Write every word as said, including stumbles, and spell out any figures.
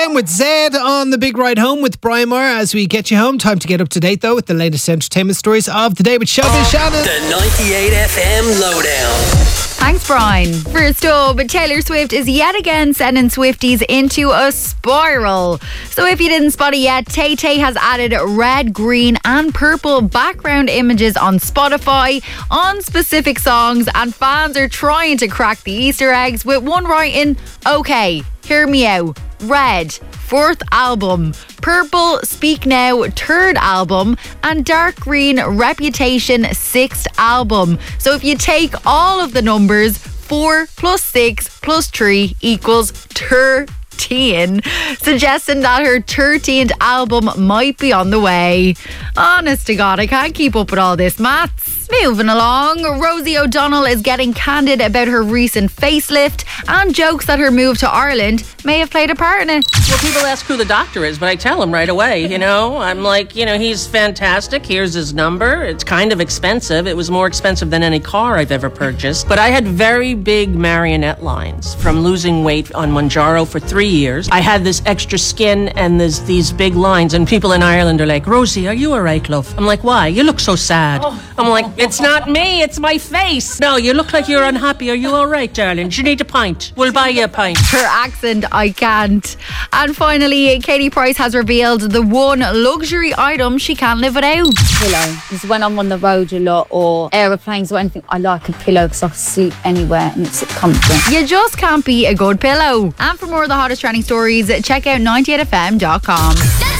Down with Zed on the big ride home with Brian Moore as we get you home. Time to get up to date though with the latest entertainment stories of the day with Showbiz Shannon. The ninety-eight F M Lowdown. Thanks, Brian. First up, Taylor Swift is yet again sending Swifties into a spiral. So if you didn't spot it yet, Tay-Tay has added red, green and purple background images on Spotify on specific songs, and fans are trying to crack the Easter eggs with one writing, okay, hear me out. Red, fourth album. Purple, Speak Now, third album. And dark green, Reputation, sixth album. So if you take all of the numbers, four plus six plus three equals thirteen, suggesting that her thirteenth album might be on the way. Honest to God, I can't keep up with all this maths. Moving along, Rosie O'Donnell is getting candid about her recent facelift and jokes that her move to Ireland may have played a part in it. Well, people ask who the doctor is, but I tell them right away, you know. I'm like, you know, he's fantastic. Here's his number. It's kind of expensive. It was more expensive than any car I've ever purchased. But I had very big marionette lines from losing weight on Mounjaro for three years. I had this extra skin and there's these big lines, and people in Ireland are like, Rosie, are you all right, love? I'm like, why? You look so sad. Oh. I'm like, it's not me, it's my face. No, you look like you're unhappy. Are you all right, darling? Do you need a pint? We'll buy you a pint. Her accent, I can't. And finally, Katie Price has revealed the one luxury item she can't live without. Pillow. Because when I'm on the road a lot or aeroplanes or anything, I like a pillow because I can sleep anywhere and it's a comfort. You just can't beat a good pillow. And for more of the hottest trending stories, check out ninety-eight F M dot com.